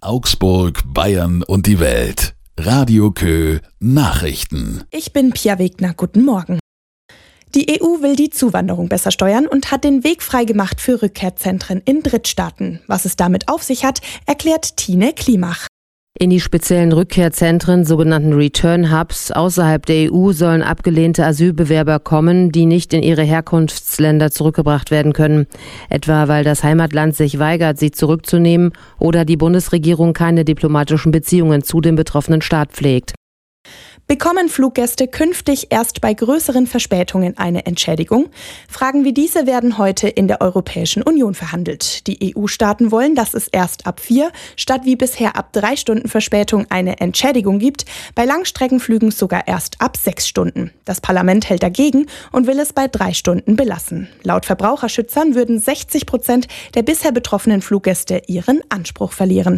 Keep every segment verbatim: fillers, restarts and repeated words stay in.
Augsburg, Bayern und die Welt. Radio Kö Nachrichten. Ich bin Pia Wegner, guten Morgen. Die E U will die Zuwanderung besser steuern und hat den Weg freigemacht für Rückkehrzentren in Drittstaaten. Was es damit auf sich hat, erklärt Tine Klimach. In die speziellen Rückkehrzentren, sogenannten Return Hubs, außerhalb der E U sollen abgelehnte Asylbewerber kommen, die nicht in ihre Herkunftsländer zurückgebracht werden können. Etwa weil das Heimatland sich weigert, sie zurückzunehmen oder die Bundesregierung keine diplomatischen Beziehungen zu dem betroffenen Staat pflegt. Bekommen Fluggäste künftig erst bei größeren Verspätungen eine Entschädigung? Fragen wie diese werden heute in der Europäischen Union verhandelt. Die E U-Staaten wollen, dass es erst ab vier statt wie bisher ab drei Stunden Verspätung eine Entschädigung gibt, bei Langstreckenflügen sogar erst ab sechs Stunden. Das Parlament hält dagegen und will es bei drei Stunden belassen. Laut Verbraucherschützern würden sechzig Prozent der bisher betroffenen Fluggäste ihren Anspruch verlieren.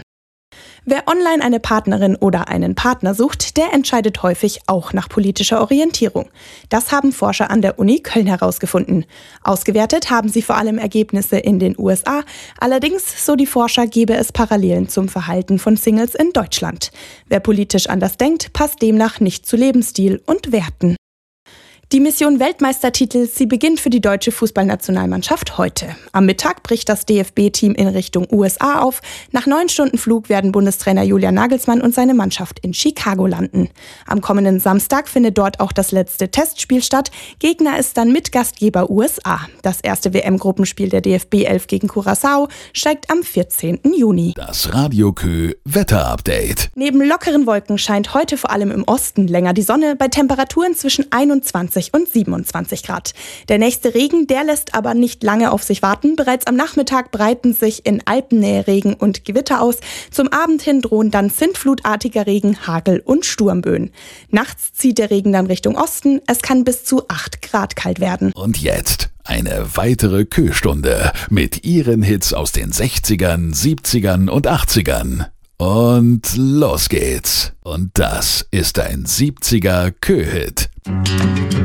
Wer online eine Partnerin oder einen Partner sucht, der entscheidet häufig auch nach politischer Orientierung. Das haben Forscher an der Uni Köln herausgefunden. Ausgewertet haben sie vor allem Ergebnisse in den U S A. Allerdings, so die Forscher, gebe es Parallelen zum Verhalten von Singles in Deutschland. Wer politisch anders denkt, passt demnach nicht zu Lebensstil und Werten. Die Mission Weltmeistertitel, sie beginnt für die deutsche Fußballnationalmannschaft heute. Am Mittag bricht das D F B-Team in Richtung U S A auf. Nach neun Stunden Flug werden Bundestrainer Julian Nagelsmann und seine Mannschaft in Chicago landen. Am kommenden Samstag findet dort auch das letzte Testspiel statt. Gegner ist dann Mitgastgeber U S A. Das erste W M-Gruppenspiel der D F B elf gegen Curaçao steigt am vierzehnten Juni. Das Radio Kö Wetterupdate. Neben lockeren Wolken scheint heute vor allem im Osten länger die Sonne bei Temperaturen zwischen einundzwanzig und siebenundzwanzig Grad. Der nächste Regen, der lässt aber nicht lange auf sich warten. Bereits am Nachmittag breiten sich in Alpennähe Regen und Gewitter aus. Zum Abend hin drohen dann sintflutartiger Regen, Hagel und Sturmböen. Nachts zieht der Regen dann Richtung Osten. Es kann bis zu acht Grad kalt werden. Und jetzt eine weitere Kö-Stunde mit ihren Hits aus den sechzigern, siebzigern und achtzigern. Und los geht's. Und das ist ein siebziger Kö-Hit.